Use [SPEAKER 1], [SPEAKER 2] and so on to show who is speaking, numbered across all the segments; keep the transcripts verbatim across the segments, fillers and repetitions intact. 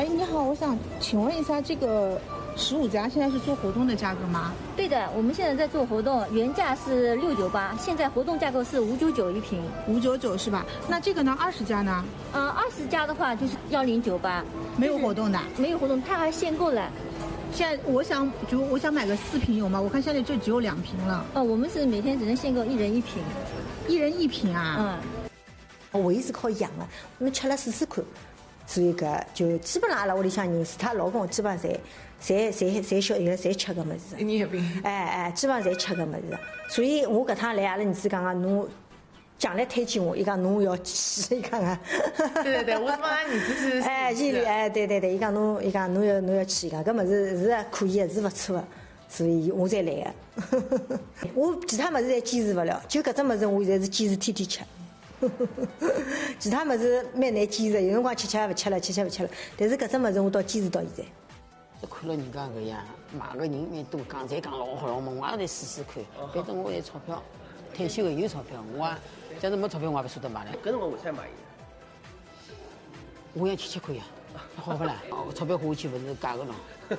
[SPEAKER 1] 你好，我想请问一下，这个十五家现在是做活动的价格吗？
[SPEAKER 2] 对的，我们现在在做活动，原价是六九八，现在活动价格是五九九一瓶。
[SPEAKER 1] 五九九是吧？那这个呢？二十家呢？
[SPEAKER 2] 嗯、呃，二十家的话就是幺零九八，
[SPEAKER 1] 没有活动的。
[SPEAKER 2] 没有活动，它还限购了。
[SPEAKER 1] 现在我想就我想买个四瓶有吗？我看现在这只有两瓶了。
[SPEAKER 2] 哦，我们是每天只能限购一人一瓶，
[SPEAKER 1] 一人一瓶啊。
[SPEAKER 2] 嗯，
[SPEAKER 3] 胃是靠养的，我们吃了试试看。所以搿就基本上阿拉屋里向人，除脱老公，基本上侪侪侪侪晓得，侪吃搿物事。
[SPEAKER 1] 你也病？
[SPEAKER 3] 哎哎，基本上侪吃搿物事。所以我搿趟来，阿拉儿子讲讲侬。强烈推荐我，伊讲侬要去，伊讲啊。
[SPEAKER 1] 对对对，我他妈你这是。
[SPEAKER 3] 哎，伊哎，对对对，伊讲侬，伊讲侬要侬要去，伊讲搿物事是可以的，是勿错的，所以我才来的。我其他物事侪坚持勿了，就搿只物事我现在是坚持天天吃。其他物事蛮难坚持，有辰光吃吃勿吃了，吃吃勿吃了，但是搿只物事我到坚持到现在。
[SPEAKER 4] 看了人家搿样买个人蛮多，讲侪讲老好老猛，我也来试试看。反正我有钞票，退休的有钞票，我也。假如没钞票，我也不舍得买了。
[SPEAKER 5] 搿辰光为啥买伊？
[SPEAKER 4] 我想吃吃看呀，好不啦？哦，钞票花下去不是假的咯。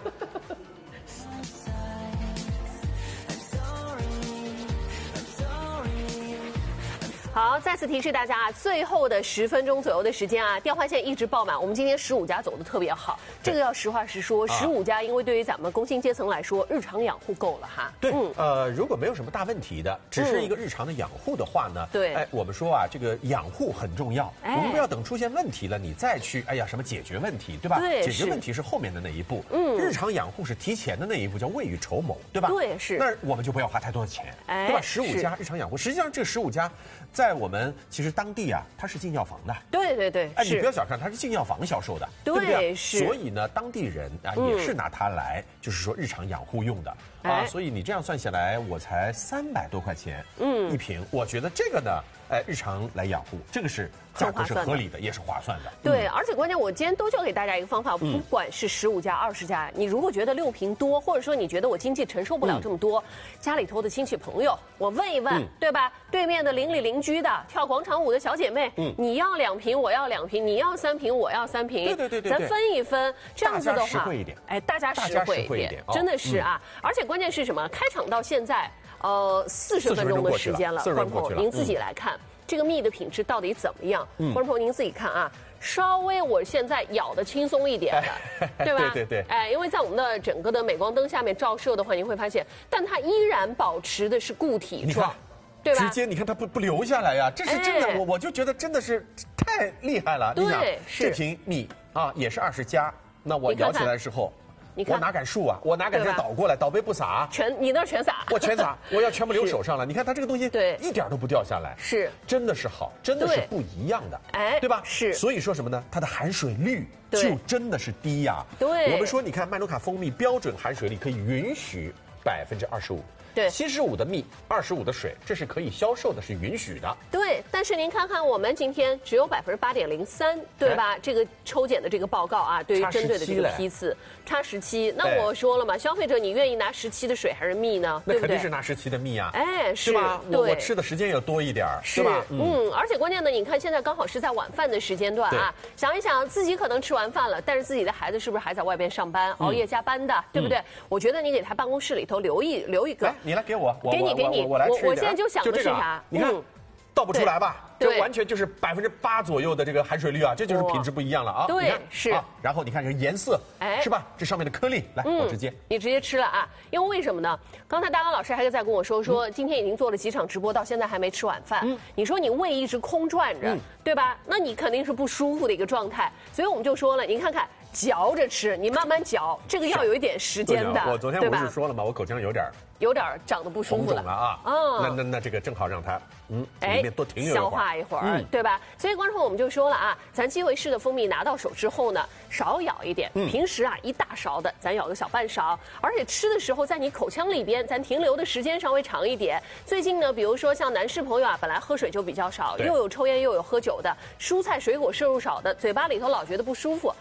[SPEAKER 6] 好，再次提示大家啊，最后的十分钟左右的时间啊，电话线一直爆满。我们今天十五家走的特别好，这个要实话实说，十五家因为对于咱们工薪阶层来说，日常养护够了哈。
[SPEAKER 7] 对，嗯、呃，如果没有什么大问题的，只是一个日常的养护的话呢，
[SPEAKER 6] 对，
[SPEAKER 7] 哎，我们说啊，这个养护很重要，哎、我们不要等出现问题了，你再去，哎呀，什么解决问题，对吧？
[SPEAKER 6] 对，
[SPEAKER 7] 解决问题是后面的那一步，
[SPEAKER 6] 嗯，
[SPEAKER 7] 日常养护是提前的那一步，叫未雨绸缪，对吧？
[SPEAKER 6] 对，是。
[SPEAKER 7] 那我们就不要花太多的钱，
[SPEAKER 6] 哎、
[SPEAKER 7] 对吧？十五家日常养护，实际上这十五家，在我们其实当地啊，它是进药房的。
[SPEAKER 6] 对对对，
[SPEAKER 7] 哎，你不要小看它是进药房销售的，
[SPEAKER 6] 对
[SPEAKER 7] 不对？
[SPEAKER 6] 是。
[SPEAKER 7] 所以呢，当地人啊、嗯、也是拿它来，就是说日常养护用的、哎、啊。所以你这样算下来，我才三百多块钱，嗯，一瓶。我觉得这个呢，哎，日常来养护，这个是价格是合理的，也是划算的。
[SPEAKER 6] 对，
[SPEAKER 7] 嗯、
[SPEAKER 6] 而且关键我今天都教给大家一个方法，不管是十五家、二十家，你如果觉得六瓶多，或者说你觉得我经济承受不了这么多，嗯、家里头的亲戚朋友，我问一问，嗯、对吧？对面的邻里邻居的跳广场舞的小姐妹，嗯，你要两瓶，我要两瓶；你要三瓶，我要三瓶。
[SPEAKER 7] 对对对对，
[SPEAKER 6] 咱分一分，这样子的话，
[SPEAKER 7] 实惠一点。
[SPEAKER 6] 哎，大家实惠一点，一点真的是啊！嗯、而且关键是什么？开场到现在，呃，四十分钟的时间了，观众朋友，您自己来看。嗯这个蜜的品质到底怎么样？观众朋友您自己看啊，稍微我现在咬的轻松一点的，对吧？
[SPEAKER 7] 对对对。
[SPEAKER 6] 哎，因为在我们的整个的镁光灯下面照射的话，您会发现，但它依然保持的是固体状，对吧？
[SPEAKER 7] 直接你看它不不流下来呀，这是真的，哎、我我就觉得真的是太厉害了。
[SPEAKER 6] 对，是
[SPEAKER 7] 这瓶蜜啊，也是二十加，那我咬起来的时候。
[SPEAKER 6] 你看
[SPEAKER 7] 我哪敢竖啊！我哪敢这倒过来，倒杯不洒，
[SPEAKER 6] 全你那全洒，
[SPEAKER 7] 我全洒，我要全部留手上了。你看它这个东西，
[SPEAKER 6] 对，
[SPEAKER 7] 一点都不掉下来，
[SPEAKER 6] 是，
[SPEAKER 7] 真的是好，真的是不一样的，
[SPEAKER 6] 哎，
[SPEAKER 7] 对吧？
[SPEAKER 6] 是，
[SPEAKER 7] 所以说什么呢？它的含水率就真的是低呀。
[SPEAKER 6] 对，
[SPEAKER 7] 我们说，你看麦努卡蜂蜜标准含水率可以允许百分之二十五。
[SPEAKER 6] 对，
[SPEAKER 7] 七十五的蜜，二十五的水，这是可以销售的，是允许的。
[SPEAKER 6] 对，但是您看看我们今天只有百分之八点零三，对吧？哎、这个抽检的这个报告啊，对于针对的这个批次差十七。那我说了嘛，哎、消费者你愿意拿十七的水还是蜜呢？
[SPEAKER 7] 那肯定是拿十七的蜜啊！
[SPEAKER 6] 哎，是
[SPEAKER 7] 吧？我我吃的时间也多一点，是吧？
[SPEAKER 6] 嗯, 嗯，而且关键呢，你看现在刚好是在晚饭的时间段啊，想一想自己可能吃完饭了，但是自己的孩子是不是还在外边上班、嗯、熬夜加班的，对不对？嗯、我觉得你给他办公室里头留一留一个。
[SPEAKER 7] 哎你来给我，我
[SPEAKER 6] 给你给你，
[SPEAKER 7] 我我来吃一点。
[SPEAKER 6] 我现在就想的是啥？
[SPEAKER 7] 你看，倒不出来吧？
[SPEAKER 6] 这
[SPEAKER 7] 完全就是百分之八左右的这个含水率啊，这就是品质不一样了啊。
[SPEAKER 6] 对，是。
[SPEAKER 7] 然后你看这个颜色，哎，是吧？这上面的颗粒，来，我直接。
[SPEAKER 6] 你直接吃了啊？因为为什么呢？刚才大刚老师还在跟我说，说今天已经做了几场直播，到现在还没吃晚饭。你说你胃一直空转着，对吧？那你肯定是不舒服的一个状态。所以我们就说了，您看看。嚼着吃，你慢慢嚼，这个要有一点时间的。
[SPEAKER 7] 我昨天不是说了吗？我口腔有点
[SPEAKER 6] 有点长得不舒服了
[SPEAKER 7] 啊。嗯，那那那这个正好让它嗯里面多停留一会儿，
[SPEAKER 6] 消化一会儿，嗯、对吧？所以观众朋友我们就说了啊，咱基维士的蜂蜜拿到手之后呢，少咬一点。嗯、平时啊一大勺的，咱咬个小半勺，而且吃的时候在你口腔里边，咱停留的时间稍微长一点。最近呢，比如说像男士朋友啊，本来喝水就比较少，又有抽烟又有喝酒的，蔬菜水果摄入少的，嘴巴里头老觉得不舒服。